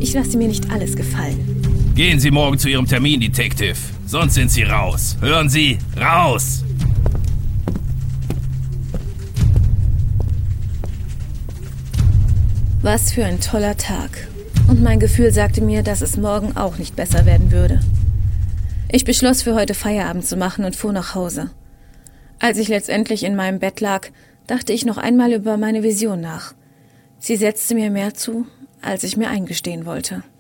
Ich lasse mir nicht alles gefallen. Gehen Sie morgen zu Ihrem Termin, Detective. Sonst sind Sie raus. Hören Sie, raus! Was für ein toller Tag. Und mein Gefühl sagte mir, dass es morgen auch nicht besser werden würde. Ich beschloss, für heute Feierabend zu machen und fuhr nach Hause. Als ich letztendlich in meinem Bett lag, dachte ich noch einmal über meine Vision nach. Sie setzte mir mehr zu, als ich mir eingestehen wollte.